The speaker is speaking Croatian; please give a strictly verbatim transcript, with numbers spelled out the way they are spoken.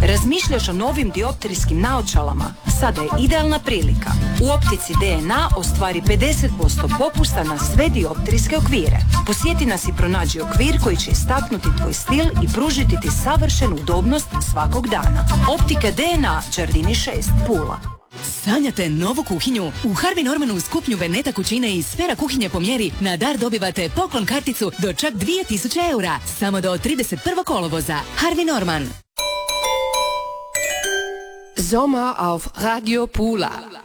Razmišljaš o novim dioptrijskim naočalama? Sada je idealna prilika. U optici D N A ostvari pedeset posto popusta na sve dioptrijske okvire. Posjeti nas i pronađi okvir koji će istaknuti tvoj stil i pružiti ti savršenu udobnost svakog dana. Optika D N A, Đardini šest, Pula. Sanjate novu kuhinju? U Harvey Normanu uz kupnju Veneta kućine i Sfera kuhinje po mjeri na dar dobivate poklon karticu do čak dvije tisuće eura. Samo do trideset prvog kolovoza. Harvey Norman. Sommer auf Radio Pula.